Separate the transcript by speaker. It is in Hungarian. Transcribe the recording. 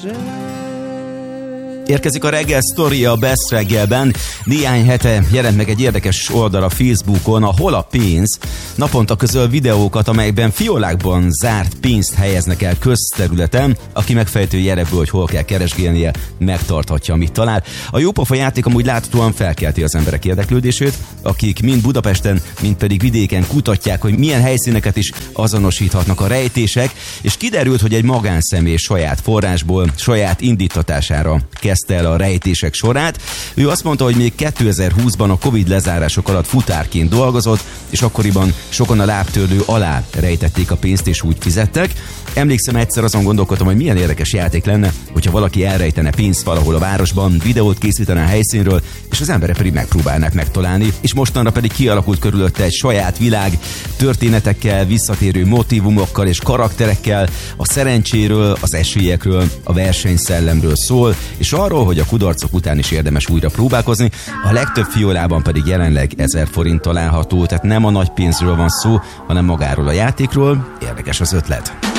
Speaker 1: Érkezik a reggel sztoria a Best reggelben. Néhány hete jelent meg egy érdekes oldal a Facebookon, a Hol a pénz. Naponta közöl videókat, amelyekben fiolákban zárt pénzt helyeznek el közterületen. Aki megfejtő ebből, hogy hol kell keresgélnie, megtarthatja, amit talál. A jópofa játék amúgy láthatóan felkelti az emberek érdeklődését, akik mind Budapesten, mind pedig vidéken kutatják, hogy milyen helyszíneket is azonosíthatnak a rejtések, és kiderült, hogy egy magánszemély saját forrásból, saját indítatására kezdte el a rejtések sorát. Ő azt mondta, hogy még 2020-ban a Covid lezárások alatt futárként dolgozott, és akkoriban sokan a lábtörlő alá rejtették a pénzt, és úgy fizettek. Emlékszem, egyszer azon gondolkodtam, hogy milyen érdekes játék lenne, hogyha valaki elrejtene pénzt valahol a városban, videót készítene a helyszínről, és az emberek pedig megpróbálnák megtalálni, és mostanra pedig kialakult körülötte egy saját világ, történetekkel, visszatérő motívumokkal és karakterekkel, a szerencséről, az esélyekről, a versenyszellemről szól, és arról, hogy a kudarcok után is érdemes újra próbálkozni. A legtöbb fiolában pedig jelenleg 1000 forint található, tehát nem a nagy pénzről van szó, hanem magáról a játékról. Érdekes az ötlet.